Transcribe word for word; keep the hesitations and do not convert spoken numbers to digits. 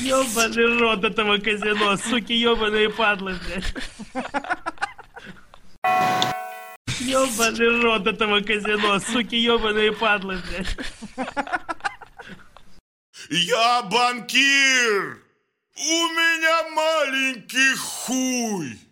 Ёбаный рот этого казино, суки ёбаные падлы, блядь. Ёбаный рот этого казино, суки ёбаные падлы, блядь. Я банкир! У меня маленький хуй!